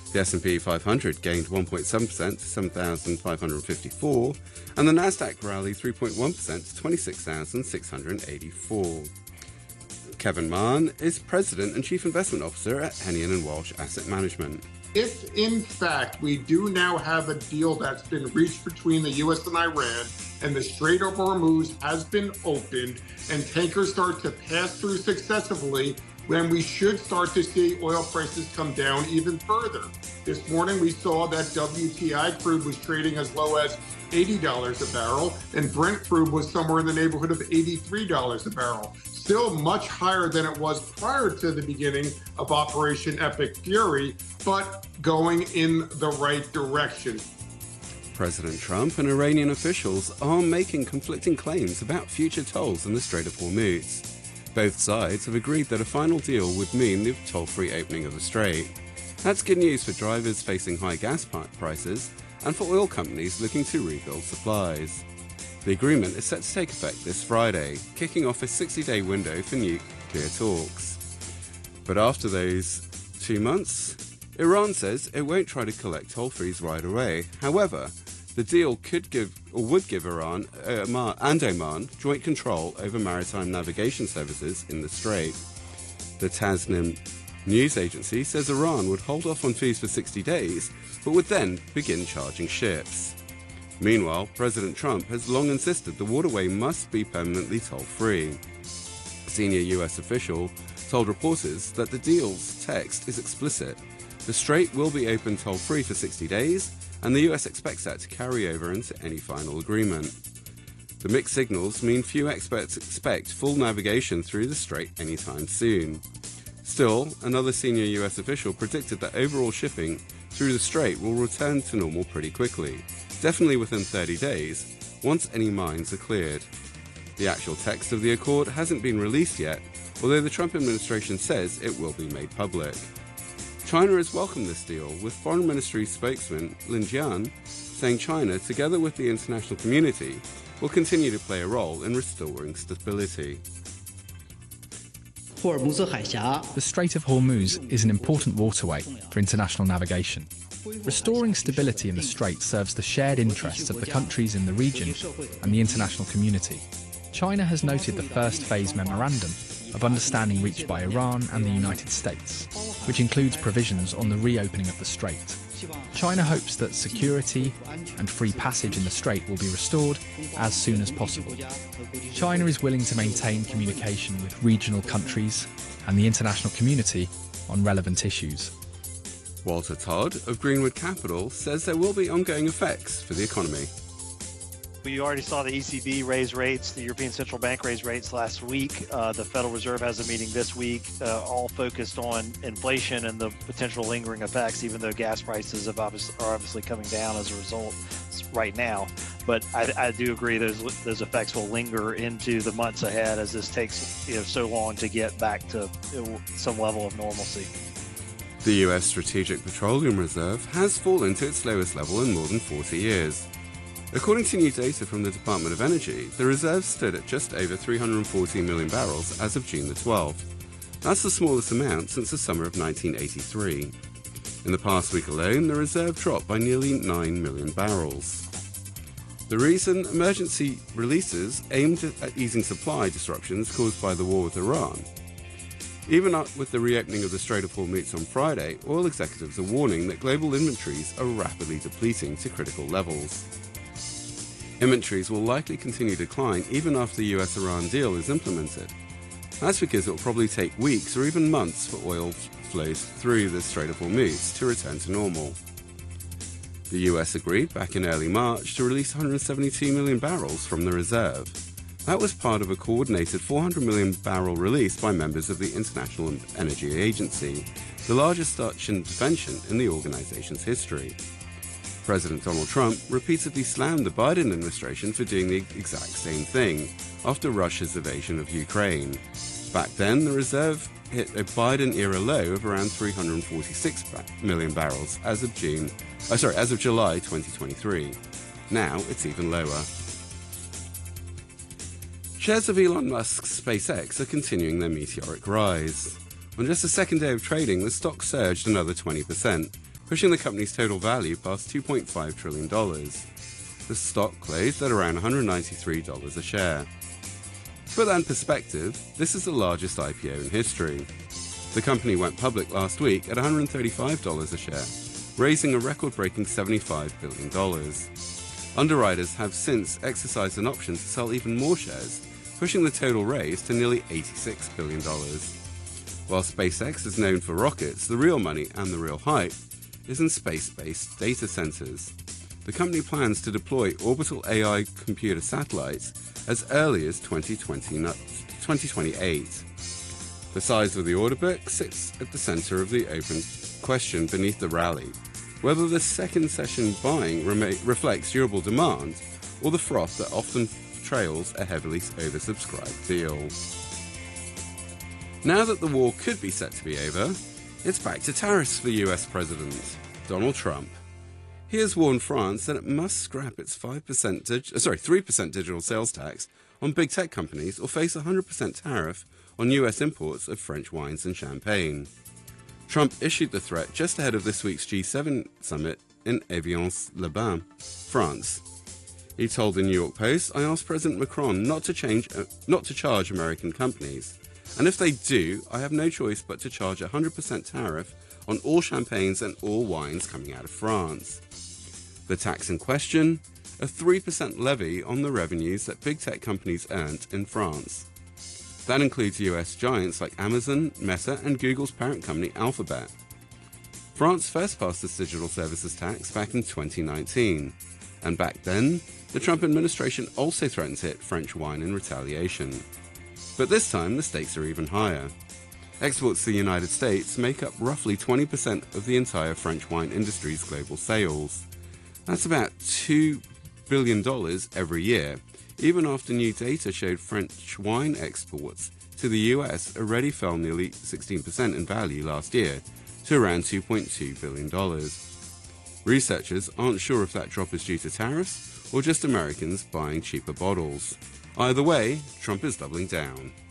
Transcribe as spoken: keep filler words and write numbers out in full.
The S and P five hundred gained one point seven percent to seven thousand five hundred fifty-four, and the Nasdaq rallied three point one percent to twenty-six thousand six hundred eighty-four. Kevin Mann is President and Chief Investment Officer at Hennion and Walsh Asset Management. If, in fact, we do now have a deal that's been reached between the U S and Iran, and the Strait of Hormuz has been opened, and tankers start to pass through successively, then we should start to see oil prices come down even further. This morning, we saw that W T I crude was trading as low as eighty dollars a barrel, and Brent crude was somewhere in the neighborhood of eighty-three dollars a barrel. Still much higher than it was prior to the beginning of Operation Epic Fury, but going in the right direction. President Trump and Iranian officials are making conflicting claims about future tolls in the Strait of Hormuz. Both sides have agreed that a final deal would mean the toll-free opening of the strait. That's good news for drivers facing high gas prices and for oil companies looking to rebuild supplies. The agreement is set to take effect this Friday, kicking off a sixty-day window for nuclear talks. But after those two months, Iran says it won't try to collect toll-frees right away. However, the deal could give, or would give Iran uh, and Oman joint control over maritime navigation services in the Strait. The Tasnim news agency says Iran would hold off on fees for sixty days, but would then begin charging ships. Meanwhile, President Trump has long insisted the waterway must be permanently toll-free. A senior U S official told reporters that the deal's text is explicit. The strait will be open toll-free for sixty days, and the U S expects that to carry over into any final agreement. The mixed signals mean few experts expect full navigation through the strait anytime soon. Still, another senior U S official predicted that overall shipping through the strait will return to normal pretty quickly, definitely within thirty days, once any mines are cleared. The actual text of the accord hasn't been released yet, although the Trump administration says it will be made public. China has welcomed this deal, with Foreign Ministry spokesman Lin Jian saying China, together with the international community, will continue to play a role in restoring stability. The Strait of Hormuz is an important waterway for international navigation. Restoring stability in the strait serves the shared interests of the countries in the region and the international community. China has noted the first phase memorandum of understanding reached by Iran and the United States, which includes provisions on the reopening of the strait. China hopes that security and free passage in the strait will be restored as soon as possible. China is willing to maintain communication with regional countries and the international community on relevant issues. Walter Todd of Greenwood Capital says there will be ongoing effects for the economy. We already saw the E C B raise rates, the European Central Bank raised rates last week. Uh, the Federal Reserve has a meeting this week, uh, all focused on inflation and the potential lingering effects, even though gas prices have obvious, are obviously coming down as a result right now. But I, I do agree those those effects will linger into the months ahead as this takes you know so long to get back to you know, some level of normalcy. The U S Strategic Petroleum Reserve has fallen to its lowest level in more than forty years. According to new data from the Department of Energy, the reserve stood at just over three hundred fourteen million barrels as of June the twelfth. That's the smallest amount since the summer of nineteen eighty-three. In the past week alone, the reserve dropped by nearly nine million barrels. The recent emergency releases aimed at easing supply disruptions caused by the war with Iran. Even with the reopening of the Strait of Hormuz on Friday, oil executives are warning that global inventories are rapidly depleting to critical levels. Inventories will likely continue to decline even after the U S Iran deal is implemented. That's because it will probably take weeks or even months for oil flows through the Strait of Hormuz to return to normal. The U S agreed back in early March to release one hundred seventy-two million barrels from the reserve. That was part of a coordinated four hundred million barrel release by members of the International Energy Agency, the largest such intervention in the organization's history. President Donald Trump repeatedly slammed the Biden administration for doing the exact same thing after Russia's invasion of Ukraine. Back then, the reserve hit a Biden-era low of around three hundred forty-six million barrels as of June, oh, sorry, as of July twenty twenty-three. Now it's even lower. Shares of Elon Musk's SpaceX are continuing their meteoric rise. On just the second day of trading, the stock surged another twenty percent, pushing the company's total value past two point five trillion dollars. The stock closed at around one hundred ninety-three dollars a share. To put that in perspective, this is the largest I P O in history. The company went public last week at one hundred thirty-five dollars a share, raising a record-breaking seventy-five billion dollars. Underwriters have since exercised an option to sell even more shares, pushing the total raise to nearly eighty-six billion dollars. While SpaceX is known for rockets, the real money and the real hype is in space-based data centers. The company plans to deploy orbital A I computer satellites as early as twenty twenty-eight. The size of the order book sits at the center of the open question beneath the rally: whether the second session buying rem- reflects durable demand or the froth that often trails a heavily oversubscribed deal. Now that the war could be set to be over, it's back to tariffs for U S President Donald Trump. He has warned France that it must scrap its five percent dig- sorry, three percent digital sales tax on big tech companies or face a one hundred percent tariff on U S imports of French wines and champagne. Trump issued the threat just ahead of this week's G seven summit in Evian-les-Bains, France. He told the New York Post, "I asked President Macron not to change, uh, not to charge American companies. And if they do, I have no choice but to charge a one hundred percent tariff on all champagnes and all wines coming out of France." The tax in question, a three percent levy on the revenues that big tech companies earned in France. That includes U S giants like Amazon, Meta, and Google's parent company Alphabet. France first passed this digital services tax back in twenty nineteen, and back then, the Trump administration also threatened to hit French wine in retaliation. But this time, the stakes are even higher. Exports to the United States make up roughly twenty percent of the entire French wine industry's global sales. That's about two billion dollars every year, even after new data showed French wine exports to the U S already fell nearly sixteen percent in value last year to around two point two billion dollars. Researchers aren't sure if that drop is due to tariffs or just Americans buying cheaper bottles. Either way, Trump is doubling down.